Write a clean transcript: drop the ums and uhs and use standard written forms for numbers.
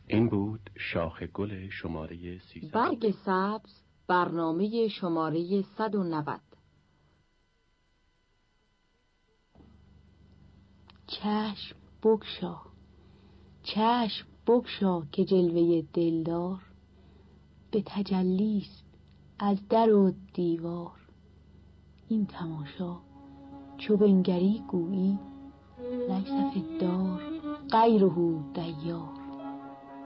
این بود شاخ گل شماره 300. برگ سبز، برنامه شماره 190. چشم بگشا، چشم بگشا که جلوه دلدار به تجلیست از در و دیوار. این تماشا چو بنگری گویی لیس فی الدار غیره دیار.